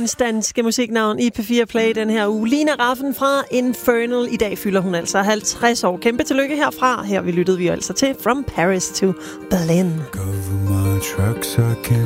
ugens danske musiknavn i P4 Play den her uge. Lina Raffen fra Infernal. I dag fylder hun altså 50 år. Kæmpe tillykke herfra. Her lyttede vi altså til From Paris to Berlin. Cover my tracks, I can't